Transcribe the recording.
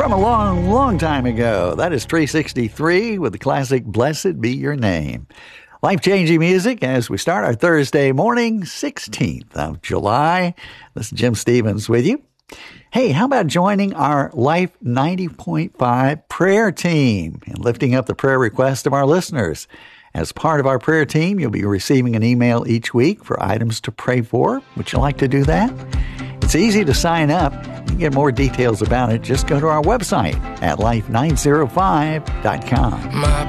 from a long, long time ago. That is 363 with the classic Blessed Be Your Name. Life-changing music as we start our Thursday morning, 16th of July. This is Jim Stevens with you. Hey, how about joining our Life 90.5 prayer team and lifting up the prayer requests of our listeners? As part of our prayer team, you'll be receiving an email each week for items to pray for. Would you like to do that? It's easy to sign up. You can get more details about it. Just go to our website at life905.com.